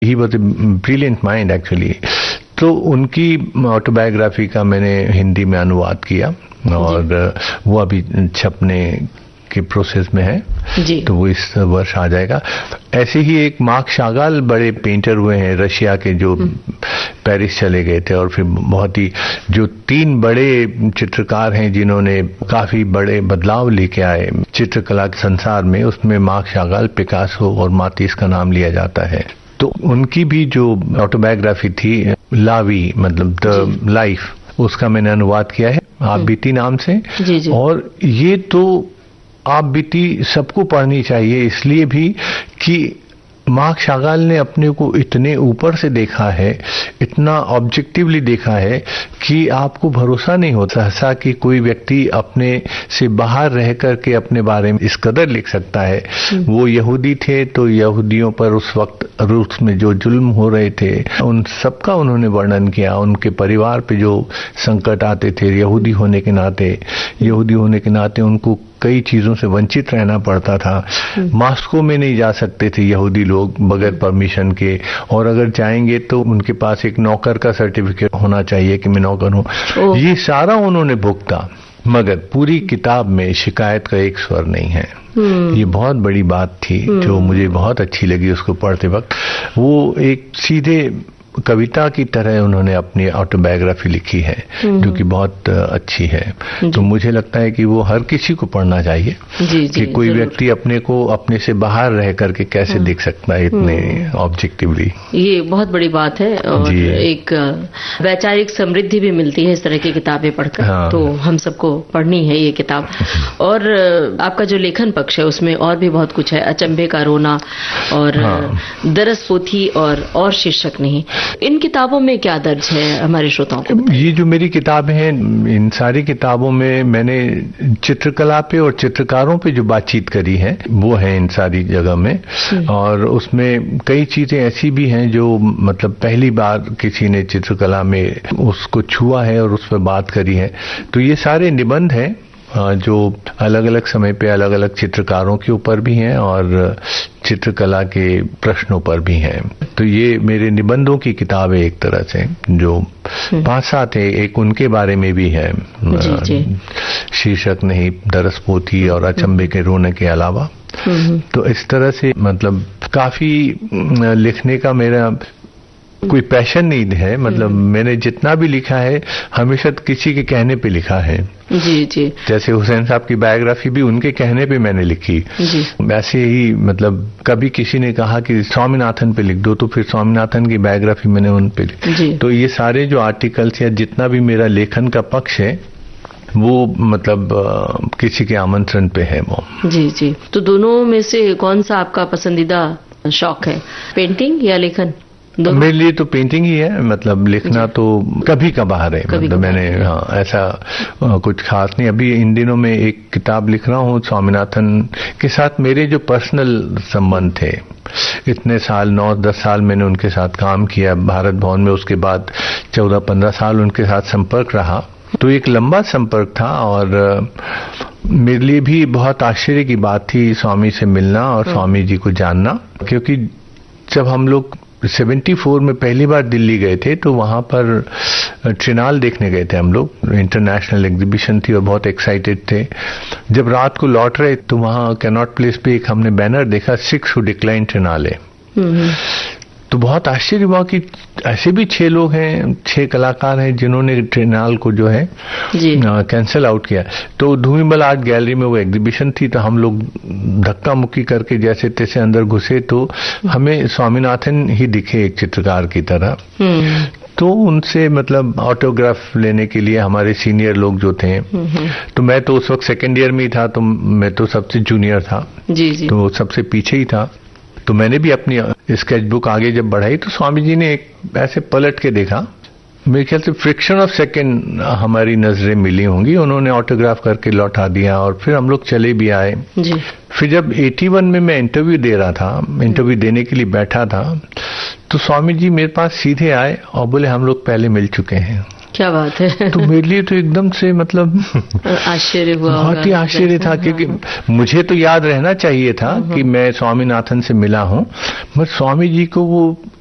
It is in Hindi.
He was a brilliant mind actually. तो उनकी ऑटोबायोग्राफी का मैंने हिंदी में अनुवाद किया और वो अभी छपने के प्रोसेस में है जी। तो वो इस वर्ष आ जाएगा। ऐसे ही एक मार्क शागाल बड़े पेंटर हुए हैं रशिया के, जो पेरिस चले गए थे, और फिर बहुत ही जो 3 बड़े चित्रकार हैं जिन्होंने काफी बड़े बदलाव लेके आए चित्रकला के संसार में, उसमें मार्क शागाल, पिकासो और मातीस का नाम लिया जाता है। तो उनकी भी जो ऑटोबायोग्राफी थी लावी, मतलब द लाइफ, उसका मैंने अनुवाद किया है आप बीती नाम से जी। और ये तो आप बीती सबको पढ़नी चाहिए, इसलिए भी कि मार्क शागाल ने अपने को इतने ऊपर से देखा है, इतना ऑब्जेक्टिवली देखा है कि आपको भरोसा नहीं होता सहसा कि कोई व्यक्ति अपने से बाहर रह करके अपने बारे में इस कदर लिख सकता है। वो यहूदी थे तो यहूदियों पर उस वक्त रूस में जो जुल्म हो रहे थे उन सबका उन्होंने वर्णन किया, उनके परिवार पे जो संकट आते थे यहूदी होने के नाते उनको कई चीजों से वंचित रहना पड़ता था। मॉस्को में नहीं जा सकते थे यहूदी लोग बगैर परमिशन के, और अगर जाएंगे तो उनके पास एक नौकर का सर्टिफिकेट होना चाहिए कि मैं नौकर हूं। ये सारा उन्होंने भुगता, मगर पूरी किताब में शिकायत का एक स्वर नहीं है। ये बहुत बड़ी बात थी जो मुझे बहुत अच्छी लगी उसको पढ़ते वक्त। वो एक सीधे कविता की तरह उन्होंने अपनी ऑटोबायोग्राफी लिखी है जो कि बहुत अच्छी है। तो मुझे लगता है कि वो हर किसी को पढ़ना चाहिए कि कोई व्यक्ति अपने को अपने से बाहर रह करके कैसे देख सकता है इतने ऑब्जेक्टिवली। ये बहुत बड़ी बात है और एक वैचारिक समृद्धि भी मिलती है इस तरह की किताबें पढ़कर। हाँ। तो हम सबको पढ़नी है ये किताब। और आपका जो लेखन पक्ष है उसमें और भी बहुत कुछ है, अचंभे का रोना और दरस पोथी और शीर्षक नहीं। इन किताबों में क्या दर्ज है हमारे श्रोताओं को? ये जो मेरी किताबें हैं, इन सारी किताबों में मैंने चित्रकला पे और चित्रकारों पे जो बातचीत करी है वो है इन सारी जगह में। और उसमें कई चीजें ऐसी भी हैं जो मतलब पहली बार किसी ने चित्रकला में उसको छुआ है और उस पर बात करी है। तो ये सारे निबंध हैं जो अलग अलग समय पे अलग अलग चित्रकारों के ऊपर भी हैं और चित्रकला के प्रश्नों पर भी हैं। तो ये मेरे निबंधों की किताब है एक तरह से, जो 5-7 है। एक उनके बारे में भी है, शीर्षक नहीं, दरस पोथी और अचंभे के रोने के अलावा। तो इस तरह से मतलब काफी लिखने का मेरा कोई पैशन नहीं है। मतलब मैंने जितना भी लिखा है हमेशा किसी के कहने पे लिखा है। जी। जैसे हुसैन साहब की बायोग्राफी भी उनके कहने पे मैंने लिखी। वैसे ही मतलब कभी किसी ने कहा कि स्वामीनाथन पे लिख दो तो फिर स्वामीनाथन की बायोग्राफी मैंने उन पे लिखी। तो ये सारे जो आर्टिकल्स या जितना भी मेरा लेखन का पक्ष है वो मतलब किसी के आमंत्रण पे है वो। जी। तो दोनों में से कौन सा आपका पसंदीदा शौक है, पेंटिंग या लेखन? मेरे लिए तो पेंटिंग ही है। मतलब लिखना तो कभी कभार है। मतलब मैंने ऐसा कुछ खास नहीं। अभी इन दिनों में एक किताब लिख रहा हूँ स्वामीनाथन के साथ। मेरे जो पर्सनल संबंध थे, इतने साल 9-10 साल मैंने उनके साथ काम किया भारत भवन में, उसके बाद 14-15 साल उनके साथ संपर्क रहा। तो एक लंबा संपर्क था और मेरे लिए भी बहुत आश्चर्य की बात थी स्वामी से मिलना और स्वामी जी को जानना। क्योंकि जब हम लोग 74 में पहली बार दिल्ली गए थे तो वहां पर ट्रिनाल देखने गए थे हम लोग। इंटरनेशनल एग्जीबिशन थी और बहुत एक्साइटेड थे। जब रात को लौट रहे तो वहां कैनॉट प्लेस पे एक हमने बैनर देखा, 6 who declined ट्रिनाले। तो बहुत आश्चर्य हुआ कि ऐसे भी 6 लोग हैं, 6 कलाकार हैं जिन्होंने ट्रिनाल को जो है कैंसिल आउट किया। तो धूमिबल आर्ट गैलरी में वो एग्जीबिशन थी। तो हम लोग धक्का मुक्की करके जैसे तैसे अंदर घुसे तो हमें स्वामीनाथन ही दिखे एक चित्रकार की तरह। तो उनसे मतलब ऑटोग्राफ लेने के लिए हमारे सीनियर लोग जो थे, तो मैं तो उस वक्त 2nd ईयर में ही था, तो मैं तो सबसे जूनियर था। तो सबसे पीछे ही था। तो मैंने भी अपनी स्केचबुक आगे जब बढ़ाई तो स्वामी जी ने एक ऐसे पलट के देखा। मेरे ख्याल से फ्रिक्शन ऑफ सेकंड हमारी नजरें मिली होंगी। उन्होंने ऑटोग्राफ करके लौटा दिया और फिर हम लोग चले भी आए। फिर जब 81 में मैं इंटरव्यू दे रहा था, इंटरव्यू देने के लिए बैठा था, तो स्वामी जी मेरे पास सीधे आए और बोले हम लोग पहले मिल चुके हैं। क्या बात है। तो मेरे लिए तो एकदम से मतलब आश्चर्य हुआ, बहुत ही आश्चर्य था। क्योंकि मुझे तो याद रहना चाहिए था कि मैं स्वामीनाथन से मिला हूं, मगर स्वामी जी को वो